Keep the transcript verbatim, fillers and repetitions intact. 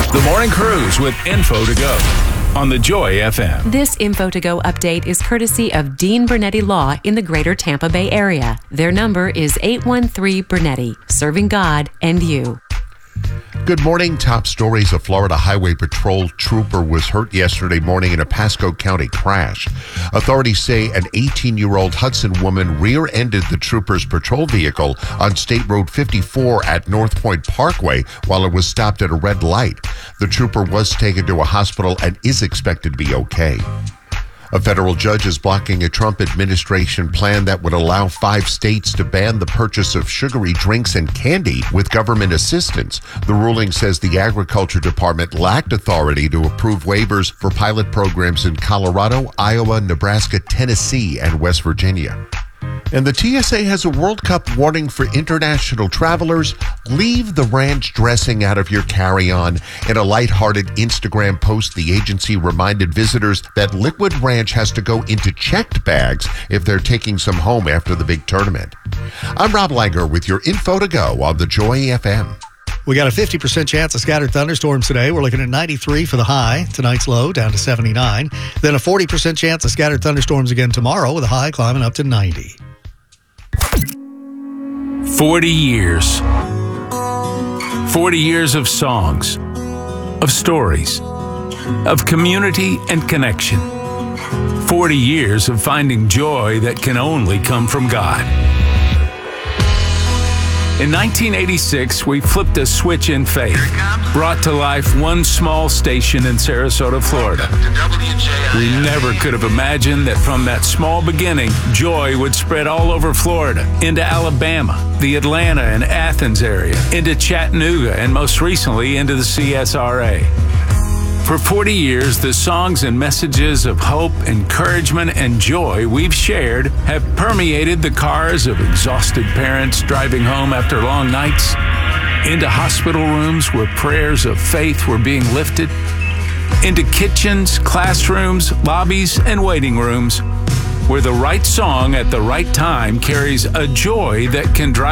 The Morning Cruise with Info to Go on the Joy F M. This Info to Go update is courtesy of Dean Bernetti Law in the greater Tampa Bay area. Their number is eight one three Bernetti, serving God and you. Good morning. Top stories. A Florida Highway Patrol trooper was hurt yesterday morning in a Pasco County crash. Authorities say an eighteen-year-old Hudson woman rear-ended the trooper's patrol vehicle on State Road fifty-four at North Point Parkway while it was stopped at a red light. The trooper was taken to a hospital and is expected to be okay. A federal judge is blocking a Trump administration plan that would allow five states to ban the purchase of sugary drinks and candy with government assistance. The ruling says the Agriculture Department lacked authority to approve waivers for pilot programs in Colorado, Iowa, Nebraska, Tennessee, and West Virginia. And the T S A has a World Cup warning for international travelers. Leave the ranch dressing out of your carry-on. In a lighthearted Instagram post, the agency reminded visitors that Liquid Ranch has to go into checked bags if they're taking some home after the big tournament. I'm Rob Langer with your Info to Go on the Joy F M. We got a fifty percent chance of scattered thunderstorms today. We're looking at ninety-three for the high. Tonight's low down to seventy-nine. Then a forty percent chance of scattered thunderstorms again tomorrow with a high climbing up to ninety. forty years. forty years of songs, of stories, of community and connection. forty years of finding joy that can only come from God. In nineteen eighty-six, we flipped a switch in faith, brought to life one small station in Sarasota, Florida. We never could have imagined that from that small beginning, joy would spread all over Florida, into Alabama, the Atlanta and Athens area, into Chattanooga, and most recently into the C S R A. For forty years, the songs and messages of hope, encouragement, and joy we've shared have permeated the cars of exhausted parents driving home after long nights, into hospital rooms where prayers of faith were being lifted, into kitchens, classrooms, lobbies, and waiting rooms, where the right song at the right time carries a joy that can drive